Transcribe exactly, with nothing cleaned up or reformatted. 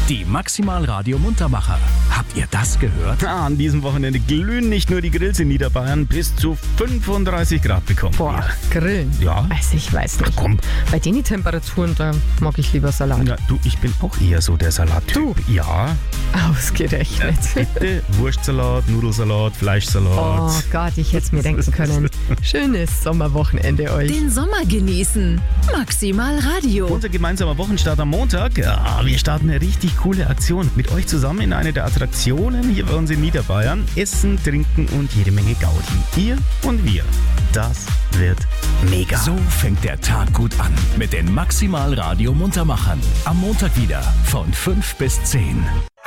Die Maximal Radio Muntermacher. Habt ihr das gehört? Ah, an diesem Wochenende glühen nicht nur die Grills in Niederbayern, bis zu fünfunddreißig Grad bekommen. Boah, Grillen? Ja. Also ich weiß nicht. Ach, komm. Bei den Temperaturen, da mag ich lieber Salat. Ja, du, ich bin auch eher so der Salattyp. Du? Ja. Ausgerechnet. Bitte Wurstsalat, Nudelsalat, Fleischsalat. Oh Gott, ich hätte es mir denken können. Schönes Sommerwochenende euch. Den Sommer genießen. Maximal Radio. Unser gemeinsamer Wochenstart am Montag. Ja, wir starten eine richtig coole Aktion. Mit euch zusammen in eine der Attraktionen hier bei uns in Niederbayern. Essen, trinken und jede Menge Gaudi. Ihr und wir. Das wird mega. So fängt der Tag gut an mit den Maximal Radio Muntermachern. Am Montag wieder von fünf bis zehn.